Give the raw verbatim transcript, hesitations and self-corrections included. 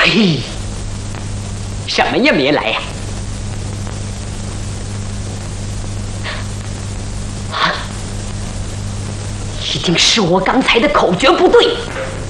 嘿，什么也没来呀、啊！一定是我刚才的口诀不对。